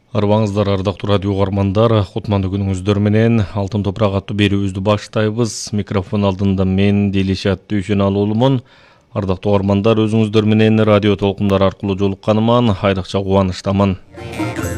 Арбаңыздар, ардактуу радио угармандар, кутмандуу күнүңүздөр менен Алтын топурак аттуу берүүбүздү баштайбыз. Микрофон алдында мен Делишат Дүйшөналуулумун. Ардактуу угармандар, өзүңүздөр менен радио толкундар аркылуу жолукканыма айрыкча кубанычтамын.